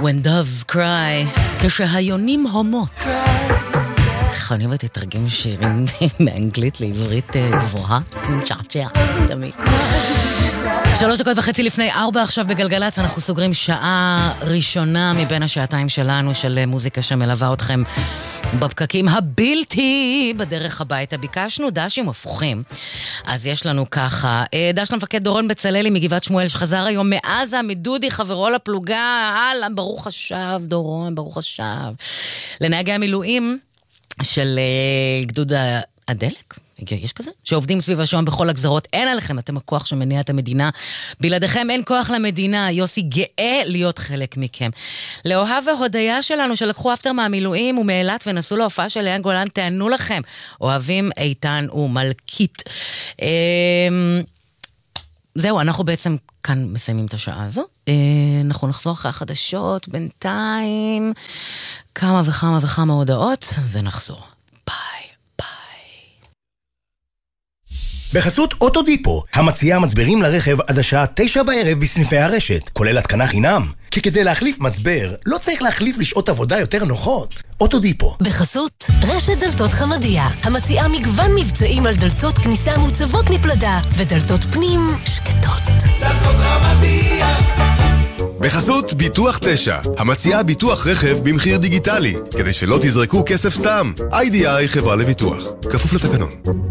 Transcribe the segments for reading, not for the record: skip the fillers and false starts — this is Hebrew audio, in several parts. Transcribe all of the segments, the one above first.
When doves cry, כשהיונים הומות. אני אוהבת לתרגם שירים מאנגלית לעברית גבוהה, צ'עצ'ע, תמיד. 3:30 לפני 4 עכשיו בגלגלץ, אנחנו סוגרים שעה ראשונה מבין השעתיים שלנו של מוזיקה שמלווה אתכם בפקקים הבלתי בדרך הביתה. ביקשנו דשים הפוכים, אז יש לנו ככה, דש למפקד דורון בצללי מגבעת שמואל שחזר היום מעזה, מדודי חברו לפלוגה, אהלן, ברוך השב דורון, ברוך השב. לנהגי המילואים של גדוד הדלק, יש כזה, שעובדים סביב השעון בכל הגזרות, אין עליכם, אתם הכוח שמניע את המדינה, בלעדיכם אין כוח למדינה, יוסי גאה להיות חלק מכם. לאוהב והודיה שלנו שלקחו אפטר מהמילואים ומאילת ונסו להופעה של ליאן גולן, תענו לכם, אוהבים איתן ומלכית. זהו, אנחנו בעצם כאן מסיימים את השעה הזו, אנחנו נחזור אחרי החדשות, בינתיים כמה וכמה הודעות ונחזור. בחסות אוטודיפו, המציעה מצברים לרכב עד השעה 9 בערב בסניפי הרשת, כולל התקנה חינם. כי כדי להחליף מצבר, לא צריך להחליף לשעות עבודה יותר נוחות. אוטודיפו. בחסות רשת דלתות חמדיה, המציעה מגוון מבצעים על דלתות כניסה מוצבות מפלדה, ודלתות פנים שקטות. דלתות חמדיה. בחסות ביטוח 9, המציעה ביטוח רכב במחיר דיגיטלי, כדי שלא תזרקו כסף סתם. IDI חברה לביטוח, כפוף לתקנון.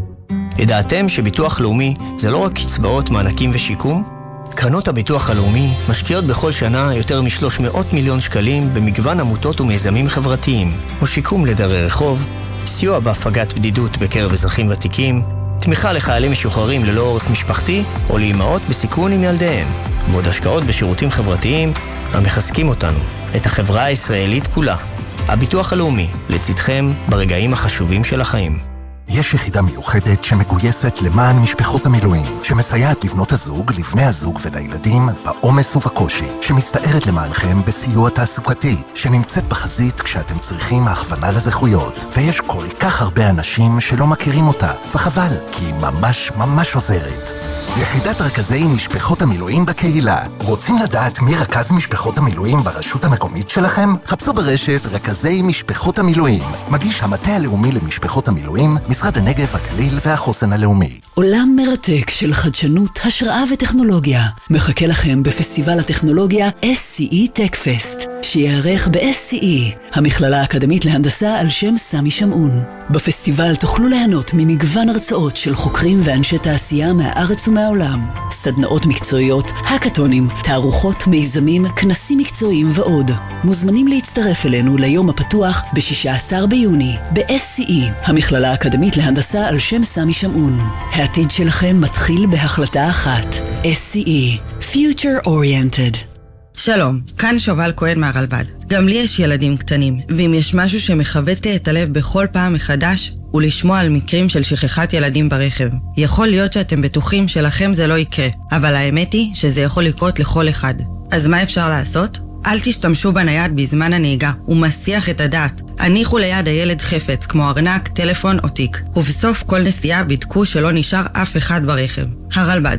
ידעתם שביטוח לאומי זה לא רק קצבאות, מענקים ושיקום? קרנות הביטוח הלאומי משקיעות בכל שנה יותר מ-300 מיליון שקלים במגוון עמותות ומיזמים חברתיים, או שיקום לדרי רחוב, סיוע בהפגת בדידות בקרב אזרחים ותיקים, תמיכה לחיילים משוחררים ללא עורף משפחתי, או לאימהות בסיכון עם ילדיהם, ועוד השקעות בשירותים חברתיים המחזקים אותנו, את החברה הישראלית כולה. הביטוח הלאומי, לצדכם ברגעים החשובים של החיים. יש יחידה מיוחדת שמגויסת למען משפחות המילואים, שמסייעת לבנות הזוג, לבני הזוג ולילדים בעומס ובקושי, שמסתערת למענכם בסיוע תעסוקתי, שנמצאת בחזית כשאתם צריכים הכוונה לזכויות. ויש כל כך הרבה אנשים שלא מכירים אותה, וחבל, כי היא ממש עוזרת. יחידת רכזי משפחות המילואים בקהילה. רוצים לדעת מי רכז משפחות המילואים ברשות המקומית שלכם? חפשו ברשת רכזי משפחות המילואים. מגיש המטה הלאומי למשפחות המילואים, משרד הנגב, הגליל והחוסן הלאומי. עולם מרתק של חדשנות, השראה וטכנולוגיה מחכה לכם בפסטיבל הטכנולוגיה SCE Tech Fest, שיערך ב-SCE, המכללה האקדמית להנדסה על שם סמי שמעון. בפסטיבל תוכלו ליהנות ממגוון הרצאות של חוקרים ואנשי תעשייה מהארץ ומהעולם, סדנאות מקצועיות, הקטונים, תערוכות, מיזמים, כנסים מקצועיים ועוד. מוזמנים להצטרף אלינו ליום הפתוח ב-16 ביוני ב-SCE, המכללה האקדמית להנדסה על שם סמי שמעון. העתיד שלכם מתחיל בהחלטה אחת. SCE, Future Oriented. שלום, כאן שובל כהן מהרלב"ד. גם לי יש ילדים קטנים, ואם יש משהו שמחבט לי את הלב בכל פעם מחדש, הוא לשמוע על מקרים של שכחת ילדים ברכב. יכול להיות שאתם בטוחים שלכם זה לא יקרה, אבל האמת היא שזה יכול לקרות לכל אחד. אז מה אפשר לעשות? אל תשתמשו בנייד בזמן הנהיגה, הוא מסיח את הדעת. הניחו ליד הילד חפץ, כמו ארנק, טלפון או תיק. ובסוף כל נסיעה בדקו שלא נשאר אף אחד ברכב. הרלב"ד.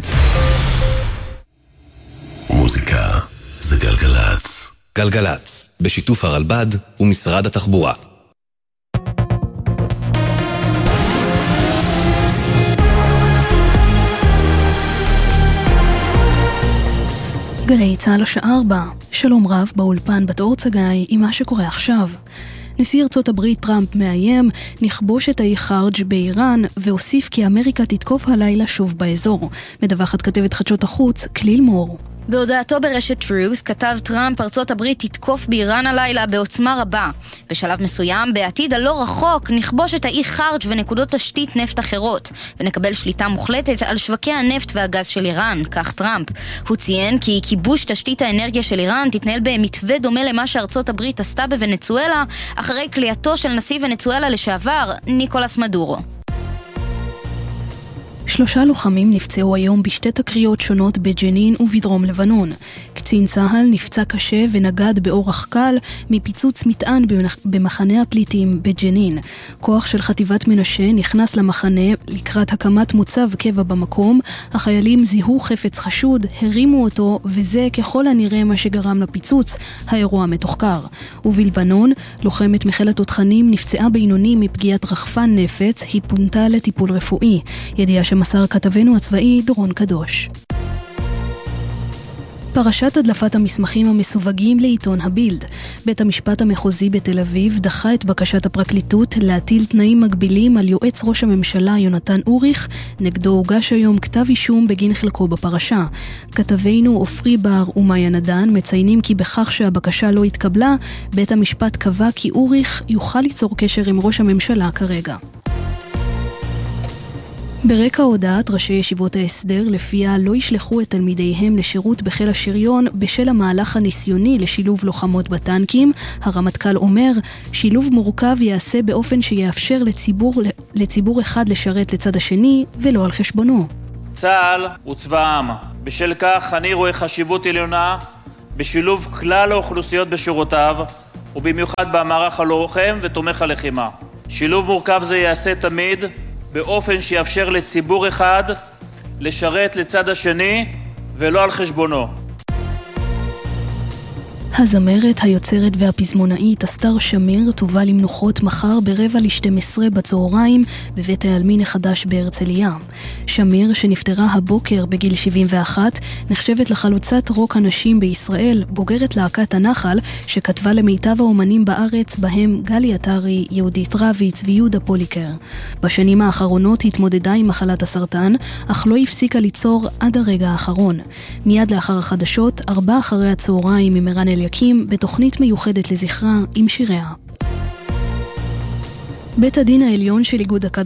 מוזיקה זה גלגלץ. גלגלץ, בשיתוף הרלב"ד ומשרד התחבורה. גלי צהל השעה 4, שלום רב באולפן בת אור צגאי עם מה שקורה עכשיו. נשיא ארצות הברית טראמפ מאיים נכבוש את האי חרג' באיראן והוסיף כי אמריקה תתקוף הלילה שוב באזור. מדווחת כתבת חדשות החוץ כליל מור. בהודעתו ברשת טרוס כתב טראמפ ארצות הברית תתקוף באיראן הלילה בעוצמה רבה. בשלב מסוים, בעתיד הלא רחוק, נכבוש את האי חרג' ונקודות תשתית נפט אחרות, ונקבל שליטה מוחלטת על שווקי הנפט והגז של איראן, כך טראמפ. הוא ציין כי כיבוש תשתית האנרגיה של איראן תתנהל במתווה דומה למה שארצות הברית עשתה בוונצואלה, אחרי כליאתו של נשיא ונצואלה לשעבר, ניקולס מדורו. 3 לוחמים נפצעו היום בשתי תקריות שונות בג'נין ובדרום לבנון. קצין צהל נפצע קשה ונגד באורח קל מפיצוץ מטען במחנה הפליטים בג'נין. כוח של חטיבת מנשה נכנס למחנה לקראת הקמת מוצב קבע במקום. החיילים זיהו חפץ חשוד, הרימו אותו, וזה ככל הנראה מה שגרם לפיצוץ. האירוע מתוחקר. ובלבנון, לוחמת מחיל התותחנים נפצעה בינוני מפגיעת רחפן נפץ, היא פונתה לטיפול רפואי. ידיעה שמסר כתבנו הצבאי דורון קדוש. פרשת הדלפת המסמכים המסווגים לעיתון הבילד. בית המשפט המחוזי בתל אביב דחה את בקשת הפרקליטות להטיל תנאים מגבילים על יועץ ראש הממשלה יונתן אוריך, נגדו הוגש היום כתב אישום בגין חלקו בפרשה. כתבינו אופרי בר ומאיה נדן מציינים כי בכך שהבקשה לא התקבלה, בית המשפט קבע כי אוריך יוכל ליצור קשר עם ראש הממשלה כרגע. ברקע הודעת ראשי ישיבות ההסדר לפיה לא ישלחו את תלמידיהם לשירות בחיל השריון בשל המהלך הניסיוני לשילוב לוחמות בטנקים, הרמטכ"ל אומר, שילוב מורכב יעשה באופן שיאפשר לציבור אחד לשרת לצד השני ולא על חשבונו. צה"ל הוא צבא העם. בשל כך אני רואה חשיבות עליונה בשילוב כלל האוכלוסיות בשורותיו, ובמיוחד במערך הלוחם ותומך הלחימה. שילוב מורכב זה יעשה תמיד באופן שיאפשר לציבור אחד לשרת לצד השני ולא על חשבונו. הזמרת, היוצרת והפזמונאית אסתר שמיר תובא למנוחות מחר ב11:45 בצהריים בבית העלמין החדש בהרצליה. שמיר, שנפטרה הבוקר בגיל 71, נחשבת לחלוצת רוק הנשים בישראל, בוגרת להקת הנחל, שכתבה למיטב האומנים בארץ, בהם גלי עטרי, יהודית רביץ ויהודה פוליקר. בשנים האחרונות התמודדה עם מחלת הסרטן, אך לא הפסיקה ליצור עד הרגע האחרון. מיד לאחר החדשות, 16:00 עם ערן אליקים, בתוכנית מיוחדת לזכרה עם שיריה. בית הדין העליון של איגוד הכדורגל